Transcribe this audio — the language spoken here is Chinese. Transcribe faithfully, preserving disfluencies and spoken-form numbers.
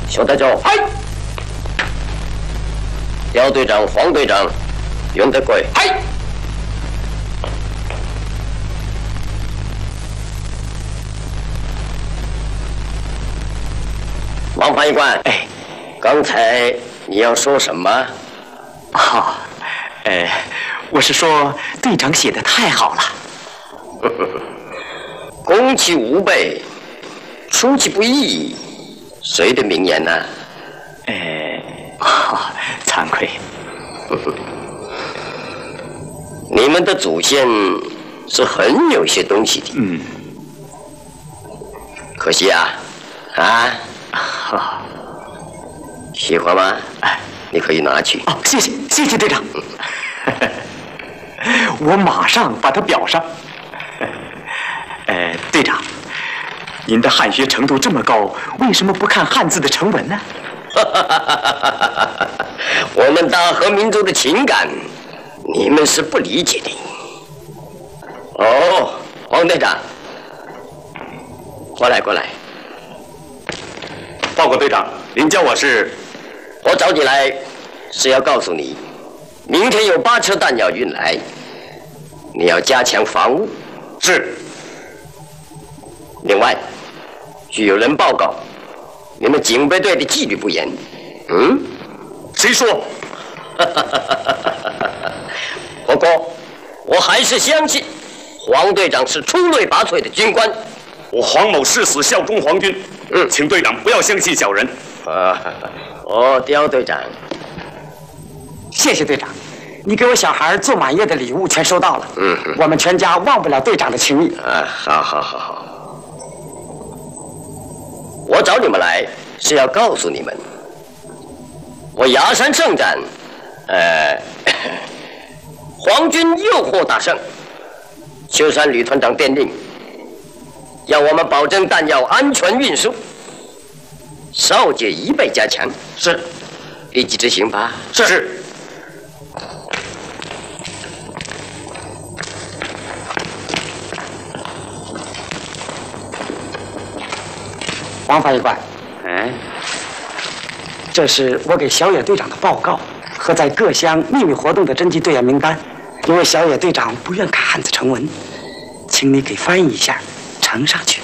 小队长， 嗨。 姚队长、黄队长，袁德贵， 嗨。 王翻译官，哎，刚才你要说什么？ 哦，呃，我是说队长写的太好了。 攻其无备，出其不意，谁的名言呢？ 呃，哦，惭愧。 你们的祖先是很有些东西的。 嗯。 可惜啊，啊。 哦， 喜欢吗？ 哎， 你可以拿去。 哦，谢谢，谢谢队长。我马上把它裱上。呃，队长，您的汉学程度这么高，为什么不看汉字的成文呢？ 我们大和民族的情感，你们是不理解的。哦，黄队长，过来，过来。 报告队长，您叫我是？ 我找你来是要告诉你，明天有八车弹药运来，你要加强防务。 是。 另外，据有人报告，你们警备队的纪律不严。嗯？ 谁说？ 不过，我还是相信黄队长是出类拔萃的军官。 我黄某誓死效忠皇军。嗯，请队长不要相信小人。 啊，哦，刁队长， 谢谢队长，你给我小孩做满月的礼物全收到了。 嗯， 我们全家忘不了队长的情谊。 啊，好好好好。我找你们来是要告诉你们，我崖山圣战，呃，皇军又获大胜。秋山旅团长电令，要我们保证弹药安全运输，哨戒一倍加强。 是， 立即执行吧。 是。是王翻译官， 嗯， 这是我给小野队长的报告和在各乡秘密活动的侦缉队员名单。因为小野队长不愿看汉字成文，请你给翻译一下，呈上去。